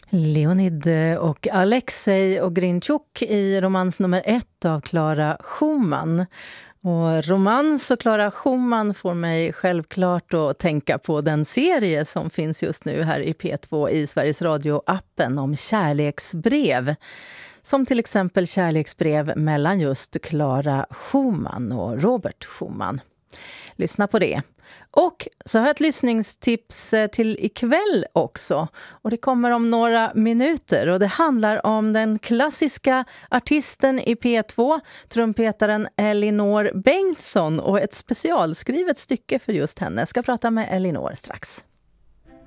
Leonid och Alexej Ogrinchuk i romans nummer 1 av Klara Schumann. Och romans och Klara Schumann får mig självklart att tänka på den serie som finns just nu här i P2 i Sveriges Radio-appen om kärleksbrev. Som till exempel kärleksbrev mellan just Klara Schumann och Robert Schumann. Lyssna på det. Och så har jag ett lyssningstips till ikväll också. Och det kommer om några minuter. Och det handlar om den klassiska artisten i P2, trumpetaren Elinor Bengtsson. Och ett specialskrivet stycke för just henne. Jag ska prata med Elinor strax.